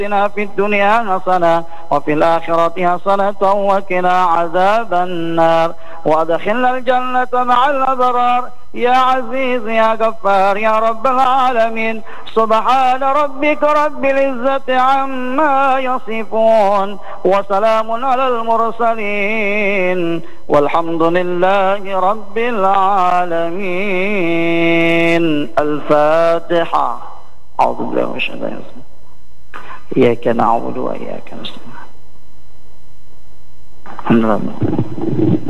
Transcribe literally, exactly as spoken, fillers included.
آتنا في الدنيا حسنة وفي الآخرة حسنة وقنا عذاب النار وأدخلنا الجنة مع الأبرار يا عزيز يا غفار يا رب العالمين. سبحان ربك رب العزة عما يصفون وسلام على المرسلين والحمد لله رب العالمين. الفاتحة. أعوذ بالله من الشيطان الرجيم. إياك نعبد وإياك نستعين. الحمد لله.